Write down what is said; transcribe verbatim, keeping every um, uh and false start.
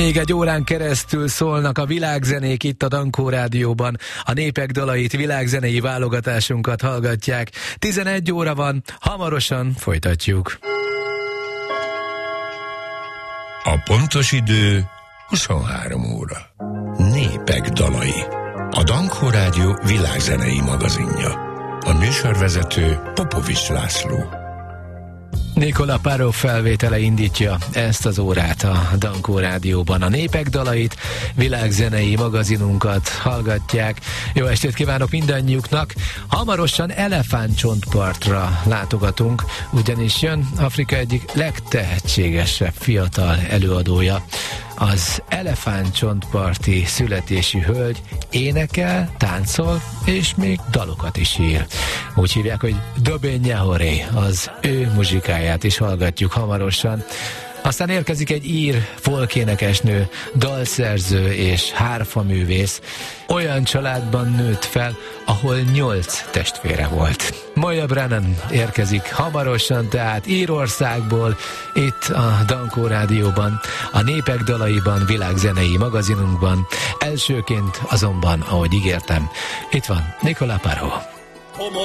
Még egy órán keresztül szólnak a világzenék itt a Dankó Rádióban. A népek dalait, világzenei válogatásunkat hallgatják. tizenegy óra van, hamarosan folytatjuk. A pontos idő huszonhárom óra. Népek dalai. A Dankó Rádió világzenei magazinja. A műsorvezető Popovics László. Nicola Paro felvétele indítja ezt az órát a Dankó Rádióban. A népek dalait, világzenei magazinunkat hallgatják. Jó estét kívánok mindannyiuknak! Hamarosan elefántcsontpartra látogatunk, ugyanis jön Afrika egyik legtehetségesebb fiatal előadója. Az elefántcsontparti születésű hölgy énekel, táncol, és még dalokat is ír. Úgy hívják, hogy Dobé Nyahoré, az ő muzsikáját is hallgatjuk hamarosan. Aztán érkezik egy ír folkénekesnő, dalszerző és hárfaművész. Olyan családban nőtt fel, ahol nyolc testvére volt. Moya Brennan érkezik hamarosan, tehát Írországból, itt a Dankó Rádióban, a népek dalaiban, világzenei magazinunkban. Elsőként azonban, ahogy ígértem, itt van Nicola Paro.